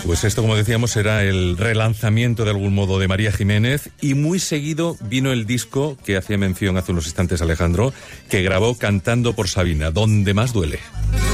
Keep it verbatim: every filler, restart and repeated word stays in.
Pues esto, como decíamos, era el relanzamiento de algún modo de María Jiménez, y muy seguido vino el disco que hacía mención hace unos instantes Alejandro, que grabó cantando por Sabina, Donde más duele.